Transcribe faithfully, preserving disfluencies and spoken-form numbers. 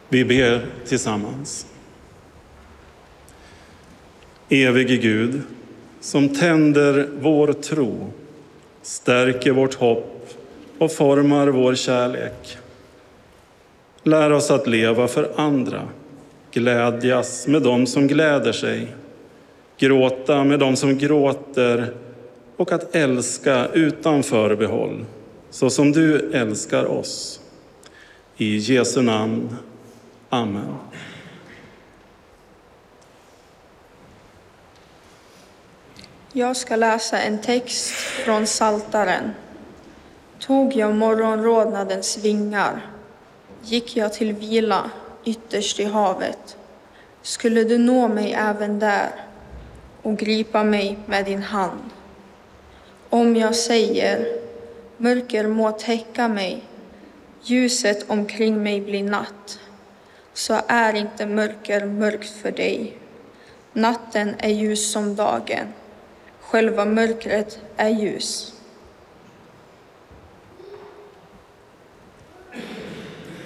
Vi ber tillsammans. Evige Gud, som tänder vår tro, stärker vårt hopp och formar vår kärlek. Lär oss att leva för andra, glädjas med dem som gläder sig, gråta med dem som gråter och att älska utan förbehåll, så som du älskar oss. I Jesu namn. Amen. Jag ska läsa en text från Psaltaren. Tog jag morgonrodnadens vingar, gick jag till vila ytterst i havet, skulle du nå mig även där och gripa mig med din hand. Om jag säger, mörker må täcka mig, ljuset omkring mig blir natt, så är inte mörker mörkt för dig. Natten är ljus som dagen, själva mörkret är ljus.